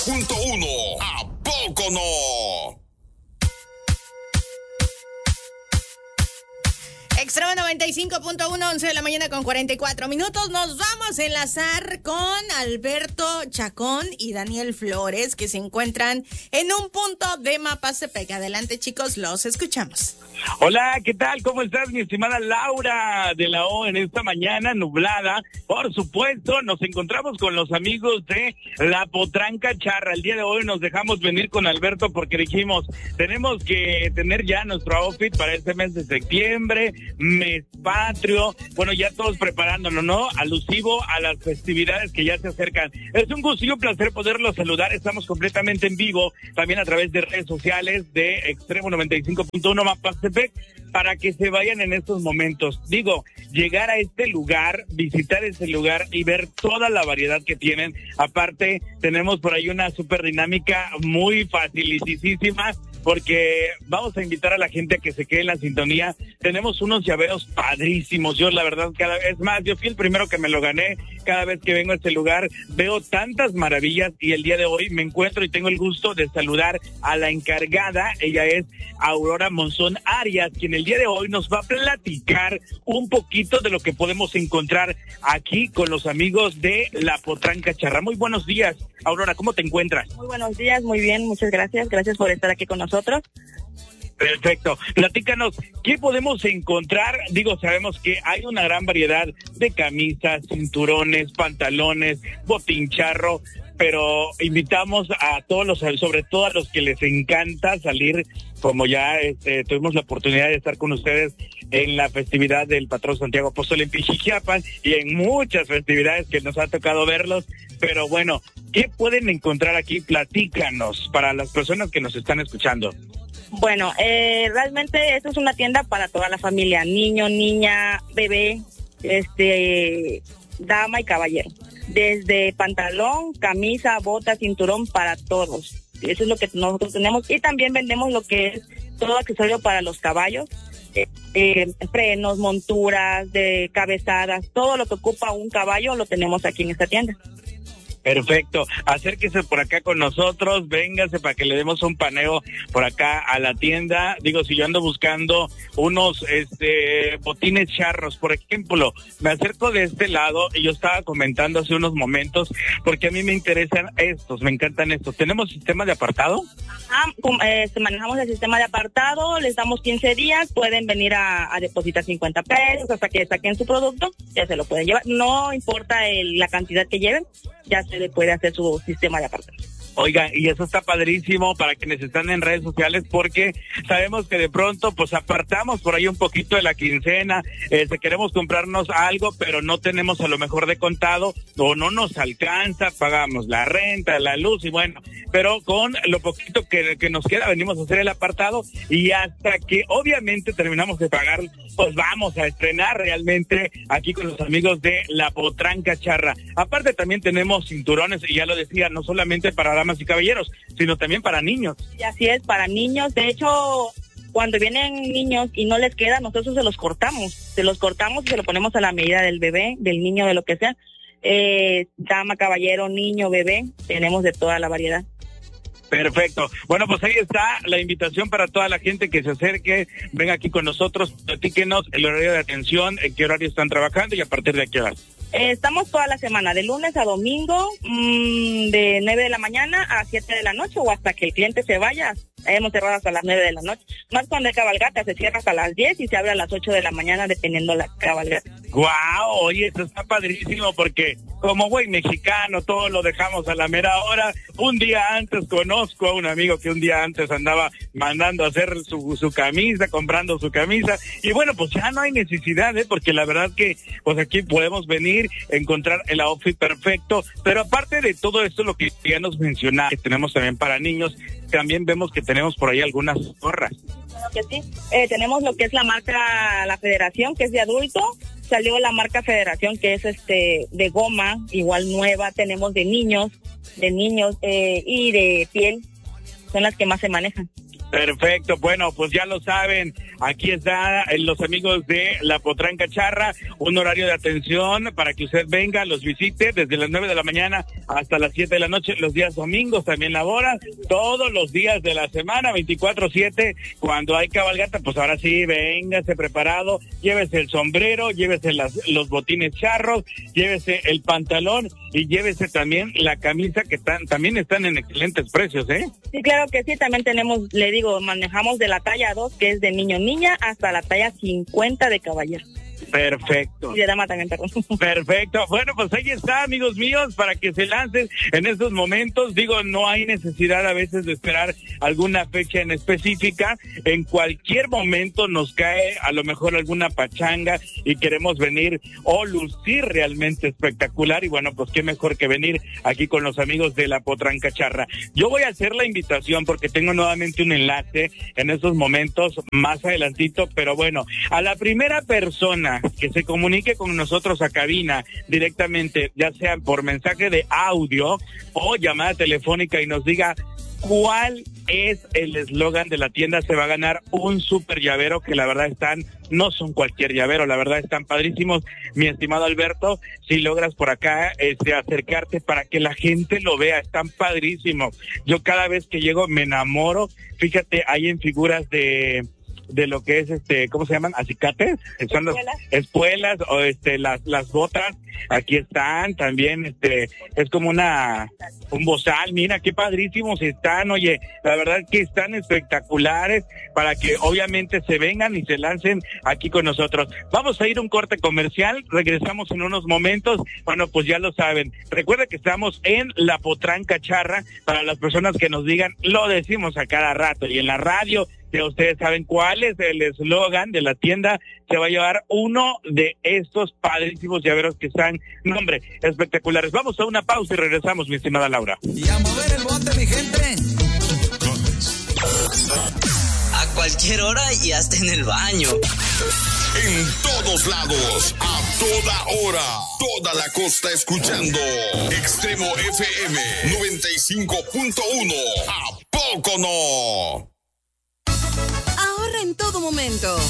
.1. ¿A poco no? Extremo 95.1, 11 de la mañana con 44 minutos. Nos vamos a enlazar con Alberto Chacón y Daniel Flores, que se encuentran en un punto de Mapastepec. Adelante, chicos, los escuchamos. Hola, ¿qué tal? ¿Cómo estás, mi estimada Laura de la O en esta mañana nublada? Por supuesto, nos encontramos con los amigos de La Potranca Charra. El día de hoy nos dejamos venir con Alberto porque dijimos, tenemos que tener ya nuestro outfit para este mes de septiembre, mes patrio. Bueno, ya todos preparándonos, ¿no? Alusivo a las festividades que ya se acercan. Es un gusto y un placer poderlos saludar. Estamos completamente en vivo, también a través de redes sociales de Extremo 95.1 Mapastepec, para que se vayan en estos momentos. Digo, llegar a este lugar, visitar ese lugar y ver toda la variedad que tienen. Aparte, tenemos por ahí una súper dinámica muy facilitísima, porque vamos a invitar a la gente a que se quede en la sintonía. Tenemos unos llaveros padrísimos. Yo, la verdad, cada vez más, yo fui el primero que me lo gané. Cada vez que vengo a este lugar, veo tantas maravillas, y el día de hoy me encuentro y tengo el gusto de saludar a la encargada. Ella es Aurora Monzón Arias, quien el día de hoy nos va a platicar un poquito de lo que podemos encontrar aquí con los amigos de La Potranca Charra. Muy buenos días, Aurora, ¿cómo te encuentras? Muy buenos días, muy bien, muchas gracias. Gracias por estar aquí con nosotros. Perfecto. Platícanos, ¿qué podemos encontrar? Digo, sabemos que hay una gran variedad de camisas, cinturones, pantalones, botincharro, pero invitamos a todos sobre todo a los que les encanta salir, como ya tuvimos la oportunidad de estar con ustedes en la festividad del patrón Santiago Apóstol en Pichichiapan y en muchas festividades que nos ha tocado verlos. Pero bueno, ¿qué pueden encontrar aquí? Platícanos para las personas que nos están escuchando. Bueno, realmente esto es una tienda para toda la familia, niño, niña, bebé, dama y caballero. Desde pantalón, camisa, bota, cinturón, para todos. Eso es lo que nosotros tenemos. Y también vendemos lo que es todo accesorio para los caballos, frenos, monturas, de cabezadas, todo lo que ocupa un caballo lo tenemos aquí en esta tienda. Perfecto, acérquese por acá con nosotros, véngase para que le demos un paneo por acá a la tienda. Digo, si yo ando buscando unos botines charros, por ejemplo, me acerco de este lado y yo estaba comentando hace unos momentos, porque a mí me interesan estos, me encantan estos. ¿Tenemos sistema de apartado? Manejamos el sistema de apartado, les damos 15 días, pueden venir a depositar 50 pesos hasta que saquen su producto, ya se lo pueden llevar, no importa la cantidad que lleven, ya se le puede hacer su sistema de apartado. Oiga, y eso está padrísimo para quienes están en redes sociales, porque sabemos que de pronto pues apartamos por ahí un poquito de la quincena, queremos comprarnos algo, pero no tenemos a lo mejor de contado, o no nos alcanza, pagamos la renta, la luz, y bueno, pero con lo poquito que nos queda venimos a hacer el apartado, y hasta que obviamente terminamos de pagar, pues vamos a estrenar realmente aquí con los amigos de La Potranca Charra. Aparte también tenemos cinturones, y ya lo decía, no solamente para damas y caballeros, sino también para niños. Y así es, para niños. De hecho, cuando vienen niños y no les queda, nosotros se los cortamos y se lo ponemos a la medida del bebé, del niño, de lo que sea. Dama, caballero, niño, bebé, tenemos de toda la variedad. Perfecto. Bueno, pues ahí está la invitación para toda la gente que se acerque, venga aquí con nosotros, platíquenos el horario de atención, en qué horario están trabajando y a partir de qué hora. Estamos toda la semana, de lunes a domingo, de 9 de la mañana a 7 de la noche, o hasta que el cliente se vaya. Hemos cerrado hasta las 9 de la noche. Más cuando hay cabalgata, se cierra hasta las 10 y se abre a las 8 de la mañana, dependiendo la cabalgata. ¡Guau! Oye, esto está padrísimo, porque como buen mexicano, todo lo dejamos a la mera hora. Un día antes conozco a un amigo que un día antes andaba mandando a hacer su camisa, comprando su camisa. Y bueno, pues ya no hay necesidad, porque la verdad que pues aquí podemos venir, encontrar el outfit perfecto. Pero aparte de todo esto, lo que ya nos mencionaba, que tenemos también para niños, también vemos que tenemos por ahí algunas gorras. Claro que sí. Tenemos lo que es la marca La Federación, que es de adulto. Salió la marca Federación, que es de goma, igual nueva. Tenemos de niños y de piel. son las que más se manejan. Perfecto, bueno, pues ya lo saben, aquí están los amigos de La Potranca Charra, un horario de atención para que usted venga, los visite desde las 9 de la mañana hasta las 7 de la noche, los días domingos también laboran, todos los días de la semana, 24/7, cuando hay cabalgata, pues ahora sí, véngase preparado, llévese el sombrero, llévese los botines charros, llévese el pantalón y llévese también la camisa que también están en excelentes precios, ¿eh? Sí, claro que sí, también tenemos, le digo, manejamos de la talla 2, que es de niño-niña, hasta la talla 50 de caballero. Perfecto. Y de dama también, perdón. Perfecto. Bueno, pues ahí está, amigos míos, para que se lancen en estos momentos. Digo, no hay necesidad a veces de esperar alguna fecha en específica. En cualquier momento nos cae a lo mejor alguna pachanga y queremos venir o lucir realmente espectacular. Y bueno, pues qué mejor que venir aquí con los amigos de La Potranca Charra. Yo voy a hacer la invitación porque tengo nuevamente un enlace en estos momentos más adelantito, pero bueno, a la primera persona que se comunique con nosotros a cabina directamente, ya sea por mensaje de audio o llamada telefónica y nos diga cuál es el eslogan de la tienda, se va a ganar un super llavero que la verdad no son cualquier llavero, la verdad están padrísimos. Mi estimado Alberto, si logras por acá acercarte para que la gente lo vea, están padrísimos. Yo cada vez que llego me enamoro, fíjate, hay en figuras de lo que es ¿cómo se llaman? Acicates, son las espuelas o las botas, aquí están también, es como un bozal, mira qué padrísimos están, oye, la verdad que están espectaculares para que obviamente se vengan y se lancen aquí con nosotros. Vamos a ir a un corte comercial, regresamos en unos momentos, bueno, pues ya lo saben, recuerda que estamos en La Potranca Charra, para las personas que nos digan, lo decimos a cada rato y en la radio, que ustedes saben cuál es el eslogan de la tienda, se va a llevar uno de estos padrísimos llaveros que están, no, hombre, espectaculares. Vamos a una pausa y regresamos, mi estimada Laura. Y a mover el bote, mi gente. A cualquier hora y hasta en el baño. En todos lados, a toda hora, toda la costa escuchando Extremo FM 95.1. ¿A poco no? Ahorra en todo momento.